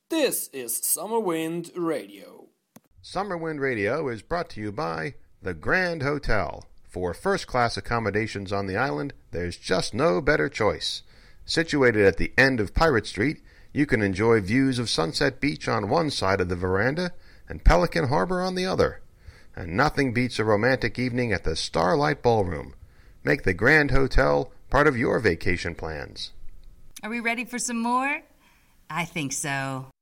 This is Summer Wind Radio. Summer Wind Radio is brought to you by the Grand Hotel. For first-class accommodations on the island, there's just no better choice. Situated at the end of Pirate Street, you can enjoy views of Sunset Beach on one side of the veranda and Pelican Harbor on the other. And nothing beats a romantic evening at the Starlight Ballroom. Make the Grand Hotel part of your vacation plans. Are we ready for some more? I think so.